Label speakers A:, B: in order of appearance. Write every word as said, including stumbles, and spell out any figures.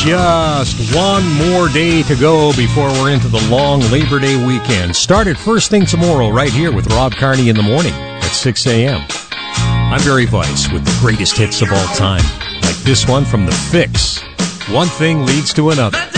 A: Just one more day to go before we're into the long Labor Day weekend. Started first thing tomorrow right here with Rob Carney in the morning at six a.m. I'm Barry Weiss with the greatest hits of all time, like this one from The Fix. One thing leads to another.